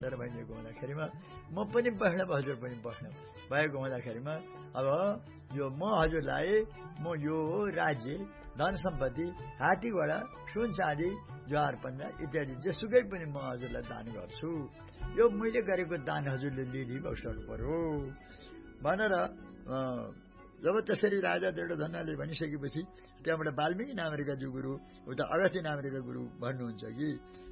तर भनिएको हुँदाखेरिमा म पनि बस्न हजुर पनि बस्न भएको हुँदाखेरिमा अब यो म हजुरलाई म यो राज्य धन सम्पत्ति हात्ती घोडा सुन चाँदी जवाहर पन्जा इत्यादि जेसुकै पनि म हजुरलाई दान गर्छु। यो मैले गरेको दान हजुरले लिइबस्नु पर्यो भनेर जब त्यसरी राजा दुर्योधनले भनिसकेपछि त्यहाँबाट वाल्मीकि नामरेका जो गुरु उता अगस्त्य नामरेका गुरु भन्नुहुन्छ कि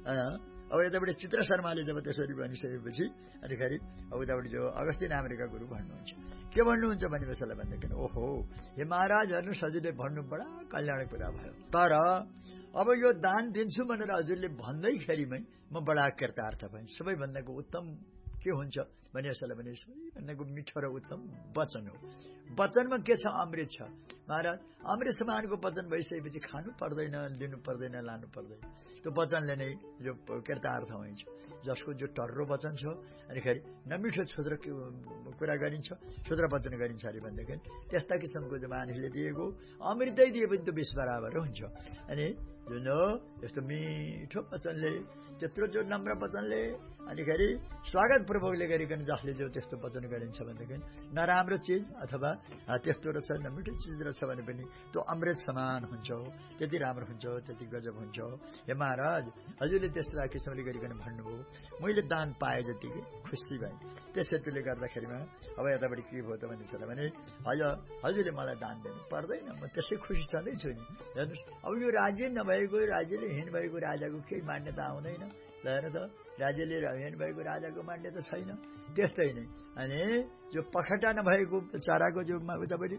अब यताबाट चित्र शर्माले जब त्यसरी भनिसकेपछि अनिखेरि अब उताबाट जो अगस्त्य नामरेका गुरु भन्नुहुन्छ के भन्नुहुन्छ भनेपछि भन्दाखेरि ओहो हे महाराज हेर्नुहोस् हजुरले भन्नु बडा कल्याण कुरा भयो तर अब यो दान दिन्छु भनेर हजुरले भन्दैखेरिमै म बडा कृतार्थ भएँ। सबैभन्दाको उत्तम के हुन्छ भने यसलाई भने सबैभन्दाको मिठो र उत्तम वचन हो। वचनमा के छ? अमृत छ महाराज। अमृत समानको वचन भइसकेपछि खानु पर्दैन, लिनु पर्दैन, लानु पर्दैन। त्यो वचनले नै जो कृतार्थ हुन्छ। जसको जो टर्रो वचन छ अनिखेरि नमिठो क्षुद्र कुरा गरिन्छ, क्षुद्र वचन गरिन्छ अरे भन्दाखेरि त्यस्ता किसिमको जो मानिसले दिएको अमृतै दिए पनि त्यो 20 बराबर हुन्छ। अनि जुन यस्तो मिठो वचनले त्यत्रो जो नम्र वचनले अनिखेरि स्वागत पूर्वकले गरिकन जसले जो त्यस्तो वचन गरिन्छ भनेदेखि नराम्रो चिज अथवा त्यस्तो रहेछ नमिठो चिज रहेछ भने पनि त्यो अमृत समान हुन्छ, त्यति राम्रो हुन्छ, त्यति गजब हुन्छ। हे महाराज हजुरले त्यस्तो किसिमले गरिकन भन्नुभयो, मैले दान पाए जतिकै खुसी भएँ। त्यस हेतुले गर्दाखेरिमा अब यताबाट के भयो त भने हजुरले मलाई दान दिनु पर्दैन, म त्यसै खुसी छँदैछु नि। हेर्नुहोस् अब यो राज्य नभएको राज्यले हिँड भएको राजाको केही मान्यता आउँदैन। ल हेर्नु त राज्यले हिँड भएको राजाको मान्यता छैन। त्यस्तै नै अनि जो पखटा नभएको चराको जो उतापट्टि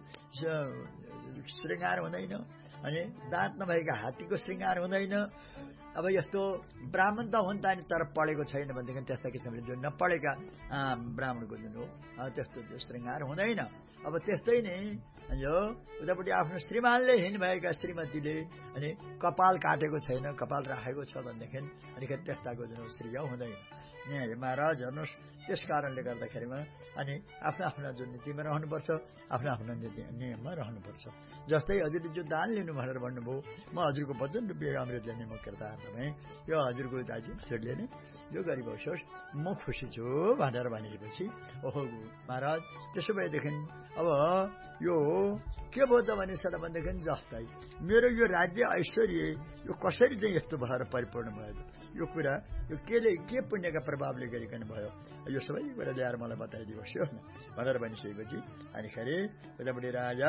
श्रृङ्गार हुँदैन, अनि दाँत नभएका हात्तीको श्रृङ्गार हुँदैन। अब यस्तो ब्राह्मण त हुन् त नि तर पढेको छैन भनेदेखि त्यस्ता किसिमले जो नपढेका ब्राह्मणको जुन हो त्यस्तो जो श्रृङ्गार हुँदैन। अब त्यस्तै नै यो उतापट्टि आफ्नो श्रीमानले हिँड्नुभएका श्रीमतीले अनि कपाल काटेको छैन, कपाल राखेको छ भनेदेखि अनिखेरि त्यस्ताको जुन श्रेय हुँदैन। यहाँ महाराज हेर्नुहोस् त्यस कारणले गर्दाखेरिमा अनि आफ्नो आफ्नो जुन नीतिमा रहनुपर्छ, आफ्नो आफ्नो नियममा रहनुपर्छ। जस्तै हजुरले जो दान लिनु भनेर भन्नुभयो, म हजुरको वचन रूपी अमृतले नै म कृतार्थ भएँ। यो हजुरको दाजु हजुरले नै यो गरिबस्योस्, म खुसी छु भनेर भनेपछि ओहो महाराज त्यसो भएदेखि अब यो के भयो त भनेदेखि जस्तै मेरो यो राज्य ऐश्वर्य यो कसरी चाहिँ यस्तो भएर परिपूर्ण भयो यो कुरा यो के पुण्यका प्रभावले गरिकन भयो, यो सबै कुरा ल्याएर मलाई बताइदिनुहोस् न भनेर भनिसकेपछि अनिखेरि उतापट्टि राजा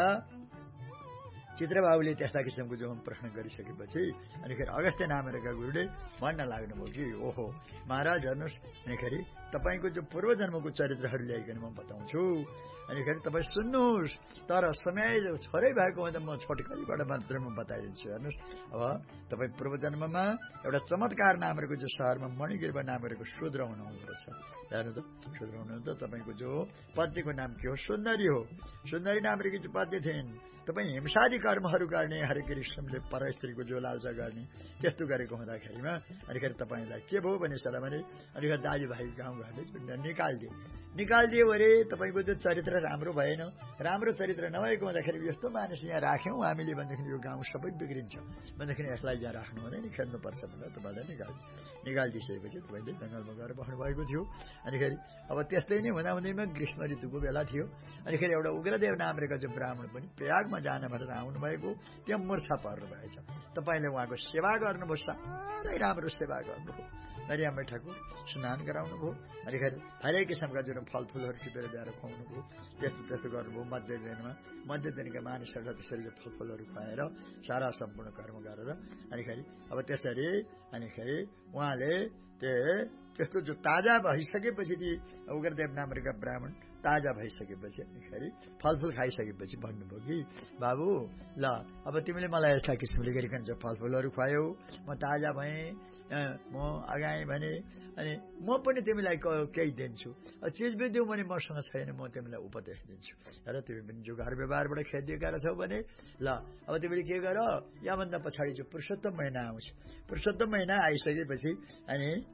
चित्रबाबुले त्यस्ता किसिमको जो प्रश्न गरिसकेपछि अनिखेरि अगस्त्य नामरेका गुरुले भन्न लाग्नुभयो कि ओहो महाराज हेर्नुहोस् अनिखेरि तपाईँको जो पूर्वजन्मको चरित्रहरू ल्याइकन म बताउँछु, अनिखेरि तपाईँ सुन्नुहोस्। तर समय छोरै भएको हुँदा म छोटकरीबाट मात्र म बताइदिन्छु। हेर्नुहोस् अब तपाईँ पूर्वजन्ममा एउटा चमत्कार नामरेको जो सहरमा मणिगिर्वा नामरेको शूद्र हुनुहुँदो रहेछ। हेर्नु त शूद्र हुनुहुँदो, तपाईँको जो पत्नीको नाम के हो? सुन्दरी हो। सुन्दरी नामरेकी जो पत्नी थिइन्, तपाईँ हिंसादी कर्महरू गर्ने, हरे कृष्णले पर स्त्रीको जो लालसा गर्ने त्यस्तो गरेको हुँदाखेरिमा अनिखेरि तपाईँलाई के भयो भने भने अनिखेरि दाजुभाइ गाउँघरले निकालिदियो अरे तपाईँको जो चरित्र राम्रो भएन। राम्रो चरित्र नभएको हुँदाखेरि यस्तो मानिस यहाँ राख्यौँ हामीले भनेदेखि यो गाउँ सबै बिग्रिन्छ भनेदेखि यसलाई यहाँ राख्नु हुँदैन, खेल्नुपर्छ भनेर तपाईँलाई निकालिदिइसकेपछि तपाईँले जङ्गलमा गएर बस्नु भएको थियो। अनिखेरि अब त्यस्तै नै हुँदाहुँदैमा ग्रीष्म ऋतुको बेला थियो। अनिखेरि एउटा उग्रदेव नामरेका जो ब्राह्मण पनि प्रयागमा जान भनेर आउनुभएको, त्यहाँ मूर्छा पर्नु भएछ। तपाईँले उहाँको सेवा गर्नुभयो, साह्रै राम्रो सेवा गर्नुभयो। नरियामै ठाकुर स्नान गराउनु भयो, अनिखेरि हरेक किसिमका जुन फलफुलहरू टिपेर ल्याएर खुवाउनु भयो, त्यस्तो गर्नुभयो। मध्य दिनका मानिसहरूलाई त्यसरी फलफुलहरू खुवाएर सारा सम्पूर्ण कर्म गरेर अनिखेरि अब त्यसरी अनिखेरि उहाँले त्यस्तो जो ताजा भइसकेपछि ती उग्रदेव नामरेका ब्राह्मण ताजा भइसकेपछि अनिखेरि फलफुल खाइसकेपछि भन्नुभयो कि बाबु ल अब तिमीले मलाई यस्ता किसिमले गरिकन जो फलफुलहरू खुवायौ, म ताजा भएँ, म अगाएँ भने अनि म पनि तिमीलाई केही दिन्छु। चिज बिदिउ भने मसँग छैन, म तिमीलाई उपदेश दिन्छु। र तिमी पनि जो घर व्यवहारबाट खेदिएका रहेछौ भने ल अब तिमीले के गर, यहाँभन्दा पछाडि जो पुरुषोत्तम महिना आउँछ, पुरुषोत्तम महिना आइसकेपछि अनि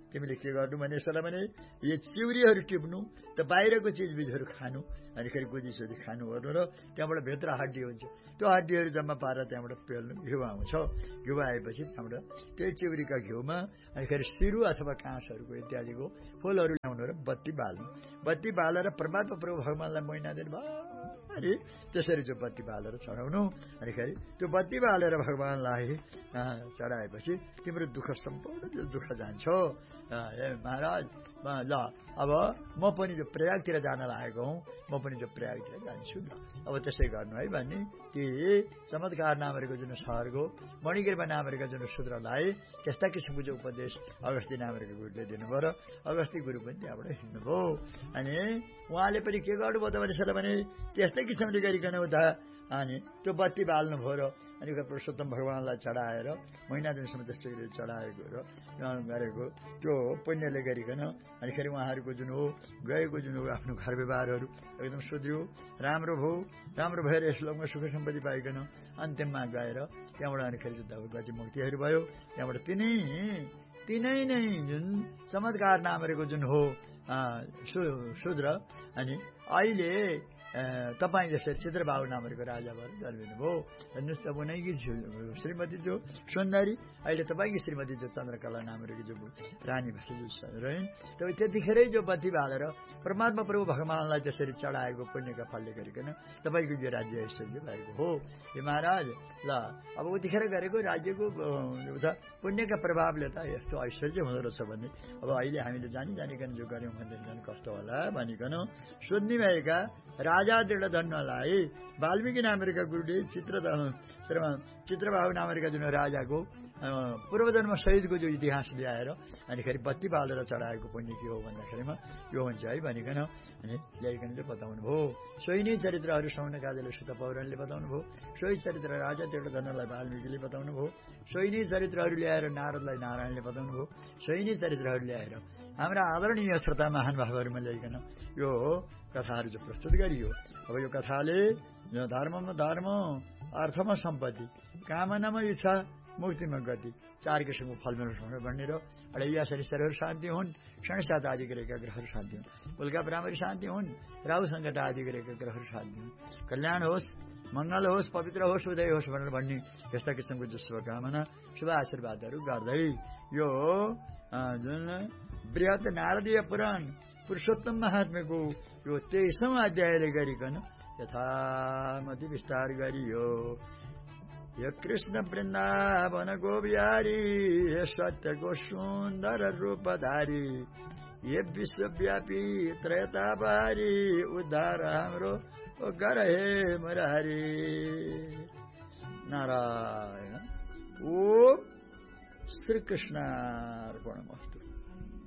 तिमीले के गर्नु भने यसलाई भने यो चिउरीहरू टिप्नु त बाहिरको चिजबिजहरू खानु अनि फेरि गुदिसुदी खानु गर्नु र त्यहाँबाट भित्र हड्डी हुन्छ त्यो हड्डीहरू जम्मा पारेर त्यहाँबाट पेल्नु घिउ आउँछ घिउ आएपछि त्यहाँबाट त्यही चिउरीका घिउमा अनि फेरि सिरु अथवा काँसहरूको इत्यादिको फुलहरू ल्याउनु र बत्ती बाल्नु बत्ती बालेर परमात्मा प्रभु भगवानलाई महिना दिन अनि त्यसरी चाहिँ बत्ती बालेर चढाउनु अनि फेरि त्यो बत्ती बालेर भगवानलाई चढाएपछि तिम्रो दुःख सम्पूर्ण दुःख जान्छ महाराज ल अब म पनि जो प्रयागतिर जान लागेको हुँ म पनि जो प्रयागतिर जान्छु ल अब त्यसै गर्नु है भन्ने ती चमत्कार नामहरूको जुन सहरको मणिगिरमा नामहरूको जुन शूद्रलाई त्यस्ता किसिमको जो उपदेश अगस्ती नामहरूको गुरुले दिनुभयो र अगस्ती गुरु पनि त्यहाँबाट हिँड्नुभयो अनि उहाँले पनि के गर्नुभयो त भने त्यस्तै किसिमले गरिकन उता अनि त्यो बत्ती बाल्नुभयो र अनि पुरुषोत्तम भगवानलाई चढाएर महिना दिनसम्म त्यसरी चढाएको र गरेको त्यो पुण्यले गरिकन अनि फेरि उहाँहरूको जुन हो गएको जुन हो आफ्नो घर व्यवहारहरू एकदम सुध्रियो राम्रो भयो राम्रो भएर यस लोकमा सुख सम्पत्ति पाइकन अन्तिममा गएर त्यहाँबाट अनि फेरि गति मुक्तिहरू भयो त्यहाँबाट तिनै नै जुन चमत्कार नामहरूको जुन हो शूद्र अनि अहिले तपाईँ जसरी चित्रबाबु नामहरूको राजाबाट जन्मिनुभयो हेर्नुहोस् त उनैकी श्रीमती जो सुन्दरी अहिले तपाईँकी श्रीमती जो चन्द्रकला नामहरूको जो रानी भएर रहिन् तपाईँ त्यतिखेरै जो बत्ती बालेर परमात्मा प्रभु भगवानलाई त्यसरी चढाएको पुण्यका फलले गरिकन तपाईँको यो राज्य ऐश्वर्य भएको हो हे महाराज ल अब उतिखेर गरेको राज्यको पुण्यका प्रभावले त यस्तो ऐश्वर्य हुँदो रहेछ भन्ने अब अहिले हामीले जानिकन जो गऱ्यौँ भनेदेखि कस्तो होला भनिकन सोध्ने भएका राजा दृढधन्यलाई वाल्मीकि नामका गुरुले चित्रबाबु नामका जुन राजाको पूर्वजन्म शहीदको जो इतिहास ल्याएर अनि फेरि बत्ती बालेर चढाएको पुण्य के हो भन्दाखेरिमा यो हुन्छ है भनिकन अनि ल्याइकन चाहिँ बताउनु भयो सोही नै चरित्रहरू सौनकादिले सुत पौराणले बताउनु भयो सोही चरित्र राजा दृढधन्यलाई वाल्मीकिले बताउनु भयो सोही नै चरित्रहरू ल्याएर नारदलाई नारायणले बताउनु भयो सोही नै चरित्रहरू ल्याएर हाम्रा आदरणीय श्रोता महानुभावहरूमा ल्याइकन यो कथाहरू चाहिँ प्रस्तुत गरियो अब यो कथाले धर्ममा धर्म अर्थमा सम्पत्ति कामनामा इच्छा मुक्तिमा गति चार किसिमको फल मिल्नु भन्ने र अडैया शरीरहरू शान्ति हुन् षणसात आदि गरेका ग्रहहरू शान्ति हुन् उल्का ब्राह्मणी शान्ति हुन् राहु सङ्कट आदि गरेका ग्रहहरू शान्ति हुन् कल्याण होस् मंगल होस् पवित्र होस् उदय होस् भनेर भन्ने यस्ता किसिमको जो शुभकामना शुभ आशीर्वादहरू गर्दै यो जुन बृहत नारदीय पुराण पुरुषोत्तम महात्म्यको यो 23औं अध्यायले गरिकन यथामति विस्तार गरियो यो कृष्ण वृन्दावन गोबिहारी हे सत्यको सुन्दर रूपधारी ये विश्वव्यापी त्रयतापारी उद्धार हाम्रो गर हे मुरारी नारायण ओम श्री कृष्णार्पणमस्तु।